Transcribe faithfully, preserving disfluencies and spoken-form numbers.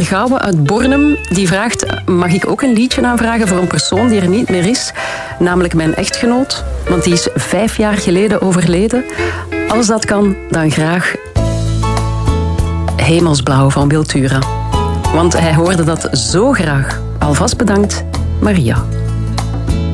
Gouwe uit Bornem die vraagt, mag ik ook een liedje aanvragen voor een persoon die er niet meer is? Namelijk mijn echtgenoot, want die is vijf jaar geleden overleden. Als dat kan, dan graag Hemelsblauw van Wiltura. Want hij hoorde dat zo graag. Alvast bedankt, Maria.